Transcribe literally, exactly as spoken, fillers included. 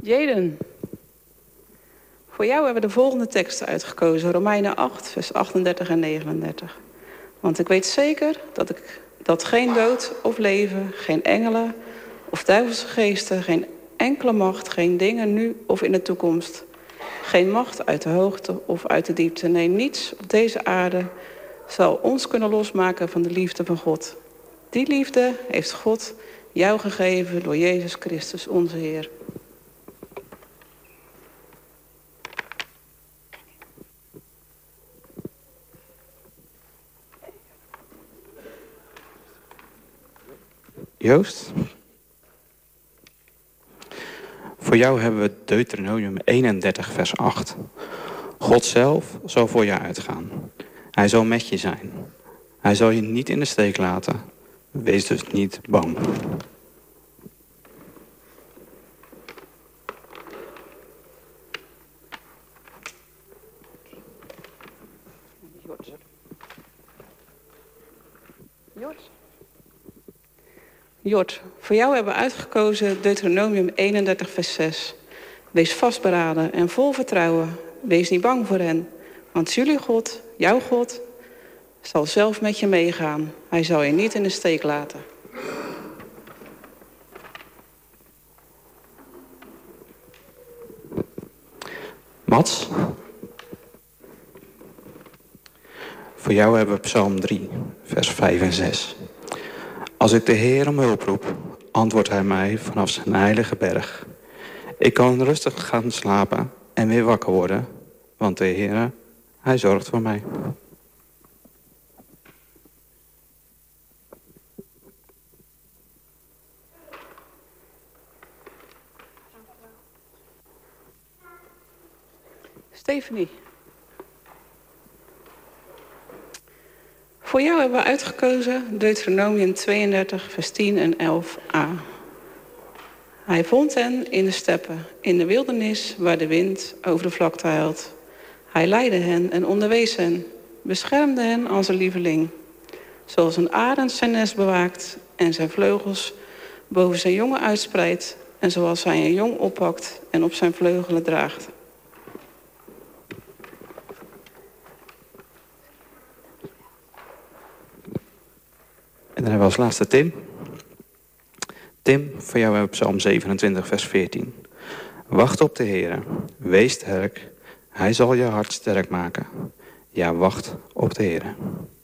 Jaden, voor jou hebben we de volgende teksten uitgekozen. Romeinen acht, vers achtendertig en negenendertig. Want ik weet zeker dat, ik, dat geen dood of leven, geen engelen of duivelse geesten, geen enkele macht, geen dingen nu of in de toekomst, geen macht uit de hoogte of uit de diepte, nee, niets op deze aarde zal ons kunnen losmaken van de liefde van God. Die liefde heeft God jou gegeven door Jezus Christus, onze Heer. Joost? Voor jou hebben we Deuteronomium eenendertig, vers acht. God zelf zal voor je uitgaan. Hij zal met je zijn. Hij zal je niet in de steek laten. Wees dus niet bang. Jort, voor jou hebben we uitgekozen Deuteronomium eenendertig, vers zes. Wees vastberaden en vol vertrouwen. Wees niet bang voor hen. Want jullie God, jouw God, zal zelf met je meegaan. Hij zal je niet in de steek laten. Mats? Voor jou hebben we Psalm drie, vers vijf en zes. Als ik de Heer om hulp roep, antwoordt hij mij vanaf zijn heilige berg. Ik kan rustig gaan slapen en weer wakker worden, want de Heer, hij zorgt voor mij. Stephanie. Voor jou hebben we uitgekozen Deuteronomium tweeëndertig, vers tien en elf a. Hij vond hen in de steppen, in de wildernis, waar de wind over de vlakte huilt. Hij leidde hen en onderwees hen, beschermde hen als een lieveling. Zoals een arend zijn nest bewaakt en zijn vleugels boven zijn jongen uitspreidt, en zoals hij een jong oppakt en op zijn vleugelen draagt. En dan hebben we als laatste Tim. Tim, voor jou hebben we Psalm zevenentwintig, vers veertien. Wacht op de Heer, wees sterk, hij zal je hart sterk maken. Ja, wacht op de Heer.